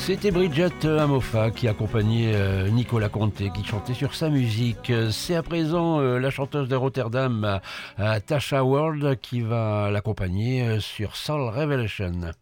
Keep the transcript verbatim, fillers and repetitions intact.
C'était Bridget Amofa qui accompagnait euh, Nicolas Conté, qui chantait sur sa musique. C'est à présent euh, la chanteuse de Rotterdam, euh, Tasha Ward, qui va l'accompagner euh, sur Soul Revelation.